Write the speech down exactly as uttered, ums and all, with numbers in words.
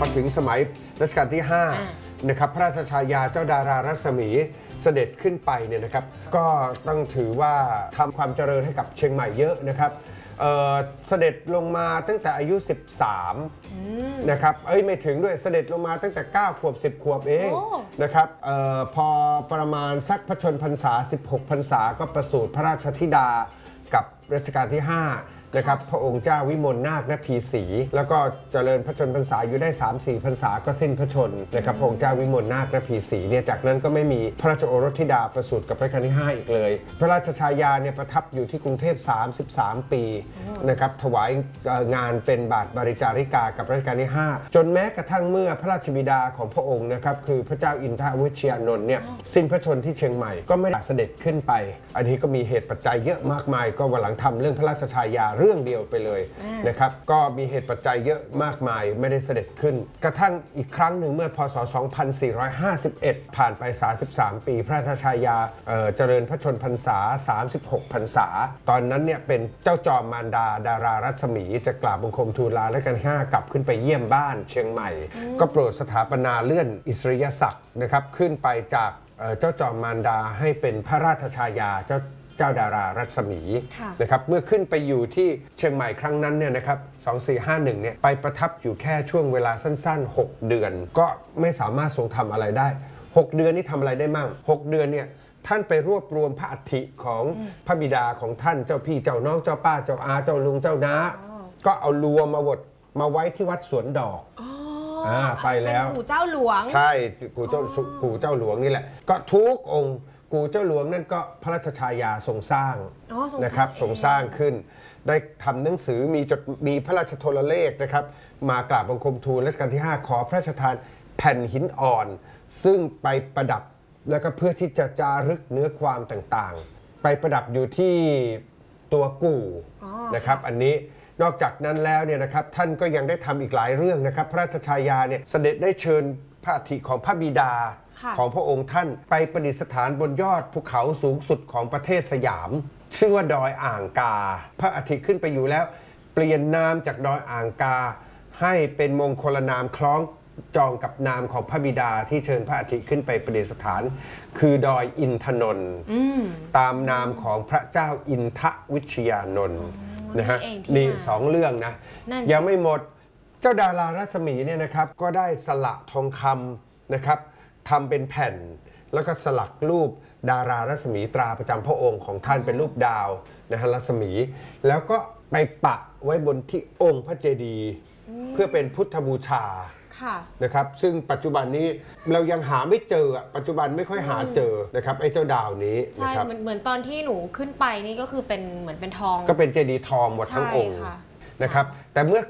อถึงสมัยรัชกาลที่ห้านะครับพระราชฉายาเจ้าดารารัศมีเสด็จขึ้นไปเนี่ยนะครับก็ต้องถือว่าทำความเจริญให้กับเชียงใหม่เยอะนะครับเเสด็จลงมาตั้งแต่อายุสิบสามนะครับเอ้ยไม่ถึงด้วยเสด็จลงมาตั้งแต่เก้าขวบสิบขวบเองนะครับออพอประมาณสักพระชนพรรษาสิบหกพรรษาก็ประสูติพระราชธิดากับรัชกาลที่ห้านะครับพระองค์เจ้าวิมลนาคณพีศรีแล้วก็เจริญพระชนพรรษาอยู่ได้ สามสี่ พรรษาก็สิ้นพระชนนะครับพระองค์เจ้าวิมลนาคณพีศรีเนี่ยจากนั้นก็ไม่มีพระราชโอรสธิดาประสูติกับรัชกาลที่ห้าอีกเลยพระราชฉายาเนี่ยประทับอยู่ที่กรุงเทพสามสิบสามปีนะครับถวายงานเป็นบาทบริจาริกากับรัชกาลที่ห้าจนแม้กระทั่งเมื่อพระราชบิดาของพระองค์นะครับคือพระเจ้าอินทวิเชียานนท์เนี่ยสิ้นพระชนที่เชียงใหม่ก็ไม่ได้เสด็จขึ้นไปอันนี้ก็มีเหตุปัจจัยเยอะมากมายก็วันหลังทำเรื่องพระราชฉายาเรื่องเดียวไปเลยนะครับก็มีเหตุปัจจัยเยอะมากมายไม่ได้เสด็จขึ้นกระทั่งอีกครั้งหนึ่งเมื่อพศสองพันสี่ร้อยห้าสิบเอ็ดผ่านไปสามสิบสามปีพระราชฉายา เ, เจริญพระชนพรรษาสามสิบหกพรรษาตอนนั้นเนี่ยเป็นเจ้าจอมมารดาดารารัศมีจะกราบบังคมทูลลาและกันห้ากลับขึ้นไปเยี่ยมบ้านเชียงใหม่ก็โปรดสถาปนาเลื่อนอิสริยศักดิ์นะครับขึ้นไปจากเจ้าจอมมารดาให้เป็นพระราชฉายาเจ้าเจ้าดารารัศมีนะครับเมื่อขึ้นไปอยู่ที่เชียงใหม่ครั้งนั้นเนี่ยนะครับสองสี่ห้าหนึ่งเนี่ยไปประทับอยู่แค่ช่วงเวลาสั้นๆหกเดือนก็ไม่สามารถทรงทำอะไรได้หกเดือนนี่ทำอะไรได้มั่งหกเดือนเนี่ยท่านไปรวบรวมพระอัฐิของพระบิดาของท่านเจ้าพี่เจ้าน้องเจ้าป้าเจ้าอาเจ้าลุงเจ้าน้าก็เอารวมมาบดมาไว้ที่วัดสวนดอกอ่าไปแล้วกู่เจ้าหลวงใช่กู่เจ้ากู่เจ้าหลวงนี่แหละก็ทุกองค์กู่เจ้าหลวงนั่นก็พระราชฉายาทรงสร้างนะครับทรงสร้างขึ้นได้ทำหนังสือมีจดมีพระราชโทรเลขนะครับมากราบบังคมทูลรัชกาลที่ห้าขอพระราชทานแผ่นหินอ่อนซึ่งไปประดับแล้วก็เพื่อที่จะจารึกเนื้อความต่างๆไปประดับอยู่ที่ตัวกู่นะครับอันนี้นอกจากนั้นแล้วเนี่ยนะครับท่านก็ยังได้ทำอีกหลายเรื่องนะครับพระราชฉายาเนี่ยเสด็จได้เชิญพระอัฐิของพระบิดาของพระองค์ท่านไปประดิษฐานบนยอดภูเขาสูงสุดของประเทศสยามชื่อว่าดอยอ่างกาพระอัฐิขึ้นไปอยู่แล้วเปลี่ยนนามจากดอยอ่างกาให้เป็นมงคลนามคล้องจองกับนามของพระบิดาที่เชิญพระอัฐิขึ้นไปประดิษฐานคือดอยอินทนนท์ตามนามของพระเจ้าอินทวิชยานนท์นะฮะนี่สองเรื่องนะยังไม่หมดเจ้าดารารัศมีเนี่ยนะครับก็ได้สละทองคำนะครับทำเป็นแผ่นแล้วก็สลักรูปดารารัศมีตราประจำพระองค์ของท่านเป็นรูปดาวนะฮะรัศมีแล้วก็ไปปักไว้บนที่องค์พระเจดีย์เพื่อเป็นพุทธบูชานะครับซึ่งปัจจุบันนี้เรายังหาไม่เจอปัจจุบันไม่ค่อยหาเจอนะครับไอ้เจ้าดาวนี้ใช่เหมือนตอนที่หนูขึ้นไปนี่ก็คือเป็นเหมือนเป็นทองก็เป็นเจดีย์ทองหมดทั้งองค์นะครับแต่เมื่อ